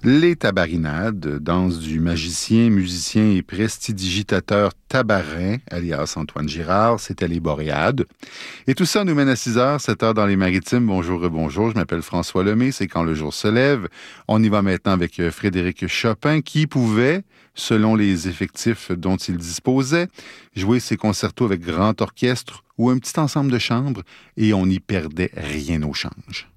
Les tabarinades, danse du magicien, musicien et prestidigitateur Tabarin, alias Antoine Girard, c'était les Boréades. Et tout ça nous mène à 6h, 7h dans les Maritimes. Bonjour, bonjour, je m'appelle François Lemay, c'est Quand le jour se lève. On y va maintenant avec Frédéric Chopin, qui pouvait, selon les effectifs dont il disposait, jouer ses concertos avec grand orchestre ou un petit ensemble de chambres, et on n'y perdait rien au change.